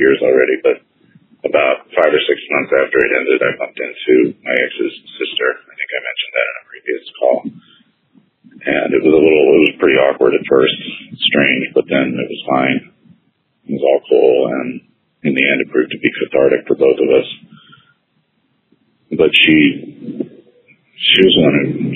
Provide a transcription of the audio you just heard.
years already, but about 5 or 6 months after it ended, I bumped into my ex's sister. I think I mentioned that in a previous call. And it was pretty awkward at first, strange, but then it was fine. It was all cool, and in the end it proved to be cathartic for both of us. But she was one who